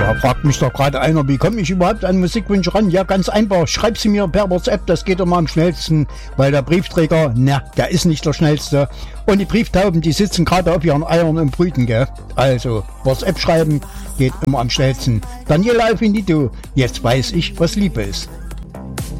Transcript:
Da fragt mich doch gerade einer, wie komme ich überhaupt an Musikwünsche ran? Ja, ganz einfach. Schreib sie mir per WhatsApp, das geht immer am schnellsten, weil der Briefträger, der ist nicht der schnellste. Und die Brieftauben, die sitzen gerade auf ihren Eiern und brüten, gell? Also, WhatsApp schreiben geht immer am schnellsten. Daniela Alfinito, jetzt weiß ich, was Liebe ist.